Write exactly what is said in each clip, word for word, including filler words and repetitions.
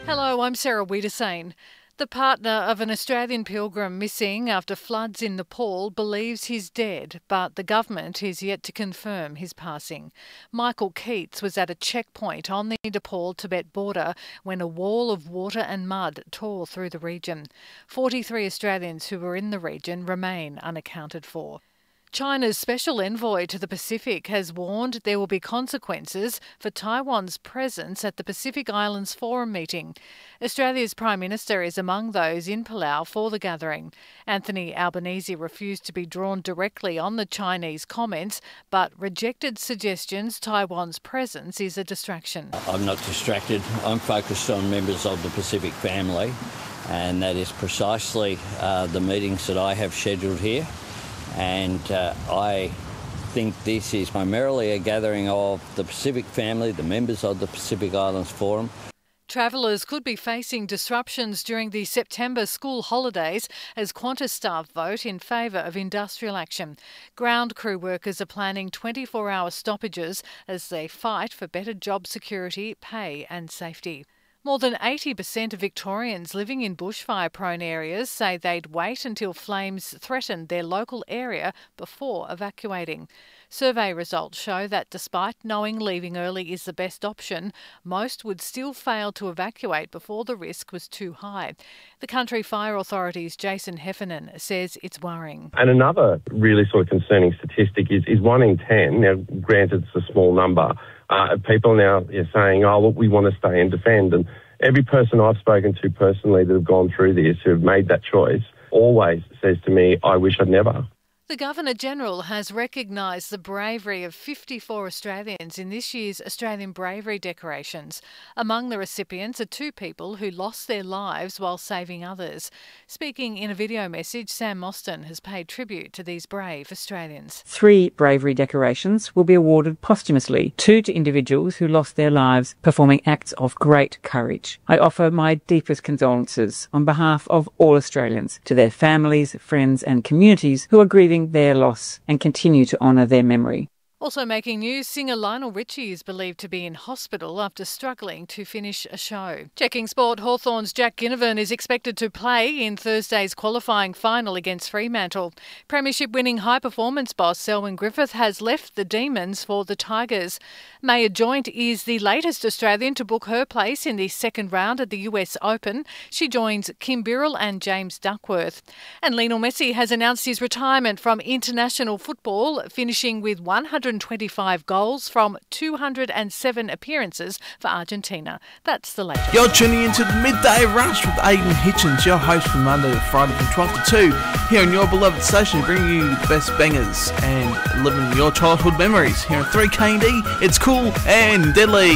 Hello, I'm Sarah Wiedersane. The partner of an Australian pilgrim missing after floods in Nepal believes he's dead, but the government is yet to confirm his passing. Michael Keats was at a checkpoint on the Nepal-Tibet border when a wall of water and mud tore through the region. forty-three Australians who were in the region remain unaccounted for. China's special envoy to the Pacific has warned there will be consequences for Taiwan's presence at the Pacific Islands Forum meeting. Australia's Prime Minister is among those in Palau for the gathering. Anthony Albanese refused to be drawn directly on the Chinese comments, but rejected suggestions Taiwan's presence is a distraction. I'm not distracted. I'm focused on members of the Pacific family, and that is precisely uh, the meetings that I have scheduled here. And uh, I think this is primarily a gathering of the Pacific family, the members of the Pacific Islands Forum. Travellers could be facing disruptions during the September school holidays as Qantas staff vote in favour of industrial action. Ground crew workers are planning twenty-four hour stoppages as they fight for better job security, pay and safety. More than eighty percent of Victorians living in bushfire-prone areas say they'd wait until flames threatened their local area before evacuating. Survey results show that despite knowing leaving early is the best option, most would still fail to evacuate before the risk was too high. The Country Fire Authority's Jason Heffernan says it's worrying. And another really sort of concerning statistic is, is one in ten, now granted it's a small number, Uh, people now are saying, oh, look, we want to stay and defend. And every person I've spoken to personally that have gone through this, who have made that choice, always says to me, I wish I'd never. The Governor-General has recognised the bravery of fifty-four Australians in this year's Australian Bravery Decorations. Among the recipients are two people who lost their lives while saving others. Speaking in a video message, Sam Mostyn has paid tribute to these brave Australians. Three bravery decorations will be awarded posthumously, two to individuals who lost their lives performing acts of great courage. I offer my deepest condolences on behalf of all Australians to their families, friends and communities who are grieving their loss and continue to honour their memory. Also making news, singer Lionel Richie is believed to be in hospital after struggling to finish a show. Checking sport, Hawthorn's Jack Ginnivan is expected to play in Thursday's qualifying final against Fremantle. Premiership-winning high-performance boss Selwyn Griffith has left the Demons for the Tigers. Maya Joint is the latest Australian to book her place in the second round at the U S Open. She joins Kim Birrell and James Duckworth. And Lionel Messi has announced his retirement from international football, finishing with one hundred twenty-five goals from two hundred seven appearances for Argentina. That's the latest. You're tuning into the Midday Rush with Aidan Hitchens, your host from Monday to Friday from twelve to two, here on your beloved station, bringing you the best bangers and living your childhood memories. Here on three K and D, it's cool and deadly.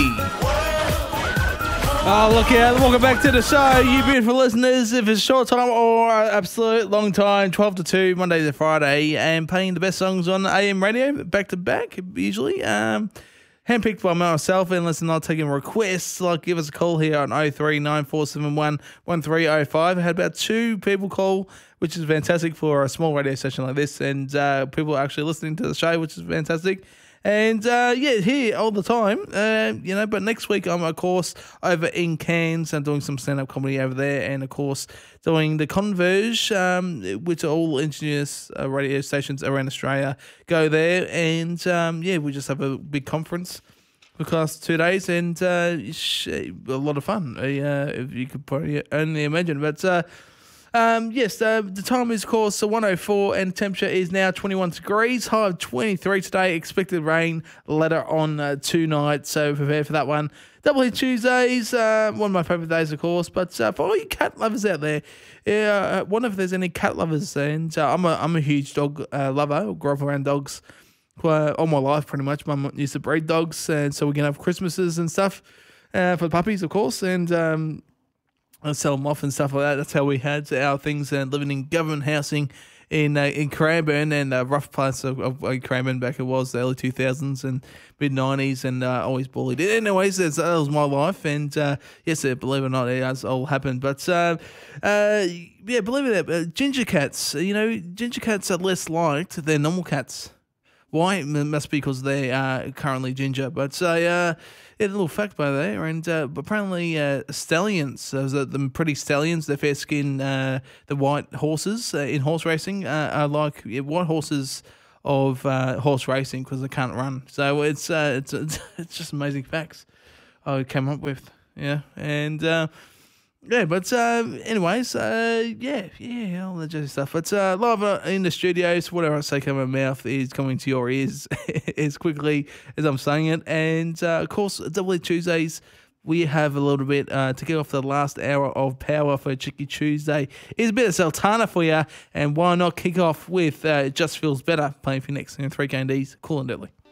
Oh, look out. Welcome back to the show, you beautiful listeners. If it's short time or absolute long time, twelve to two, Monday to Friday, and playing the best songs on A M radio, back to back, usually. Um, handpicked by myself, and listen, I'll take in requests. Like, give us a call here on oh three nine four seven one one three oh five. I had about two people call, which is fantastic for a small radio station like this, and uh, people are actually listening to the show, which is fantastic. And, uh, yeah, here all the time, uh, you know, but next week I'm, of course, over in Cairns. I'm doing some stand-up comedy over there and, of course, doing the Converge, um, which are all Indigenous uh, radio stations around Australia. Go there and, um, yeah, we just have a big conference for the last two days and uh, a lot of fun, uh, if you could probably only imagine. But, uh, Um, yes, uh, the time is, of course, one oh four and temperature is now twenty-one degrees, high of twenty-three today, expected rain later on uh, tonight, so prepare for that one. Double Tuesdays, uh, one of my favourite days, of course, but uh, for all you cat lovers out there, yeah, uh, wonder if there's any cat lovers, and uh, I'm, a, I'm a huge dog uh, lover, grew up around dogs uh, all my life pretty much. Mum used to breed dogs, and so we can have Christmases and stuff uh, for the puppies, of course, and um and sell them off and stuff like that. That's how we had our things, and uh, living in government housing in uh, in Cranbourne, and uh, rough parts of, of uh, Cranbourne back it was the early two thousands and mid nineties, and uh, always bullied. Anyways, that was my life, and uh, yes, believe it or not, it has all happened. But uh, uh, yeah, believe it or not, uh, ginger cats, you know, ginger cats are less liked than normal cats. Why? It must be because they are currently ginger. But so, uh, yeah, a little fact by there. And uh, apparently, uh, stallions, so the, the pretty stallions, the fair skin, uh, the white horses uh, in horse racing uh, are like yeah, white horses of uh, horse racing because they can't run. So it's, uh, it's it's it's just amazing facts I came up with. Yeah, and. Uh, Yeah, but uh, anyways, uh, yeah, yeah, all that jazzy stuff. But uh, live uh, in the studios, whatever I say come out of my mouth is coming to your ears as quickly as I'm saying it. And, uh, of course, Double Tuesdays, we have a little bit uh, to get off the last hour of power for Chicky Tuesday. Here's a bit of Sultana for you, and why not kick off with uh, Just Feels Better, playing for you next in three K and D's, Cool and Deadly.